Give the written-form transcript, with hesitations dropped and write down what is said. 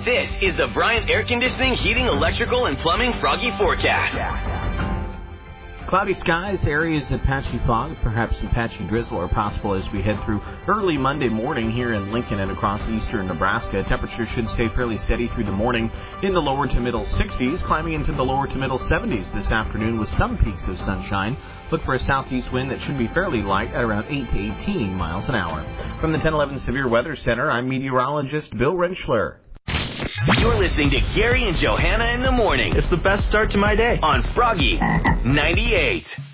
This is the Bryant Air Conditioning, Heating, Electrical, and Plumbing Froggy Forecast. Cloudy skies, areas of patchy fog, perhaps some patchy drizzle are possible as we head through early Monday morning here in Lincoln and across eastern Nebraska. Temperatures should stay fairly steady through the morning in the lower to middle 60s, climbing into the lower to middle 70s this afternoon with some peaks of sunshine. Look for a southeast wind that should be fairly light at around 8 to 18 miles an hour. From the 1011 Severe Weather Center, I'm meteorologist Bill Rentschler. You're listening to Gary and Johanna in the morning. It's the best start to my day. On Froggy 98.